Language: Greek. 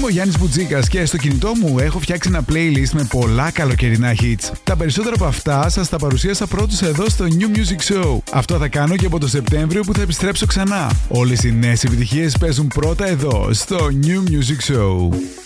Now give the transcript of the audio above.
Είμαι ο Γιάννης Μπουτζίκας και στο κινητό μου έχω φτιάξει ένα playlist με πολλά καλοκαιρινά hits. Τα περισσότερα από αυτά σας τα παρουσίασα πρώτους εδώ στο New Music Show. Αυτό θα κάνω και από το Σεπτέμβριο που θα επιστρέψω ξανά. Όλες οι νέες επιτυχίες παίζουν πρώτα εδώ στο New Music Show.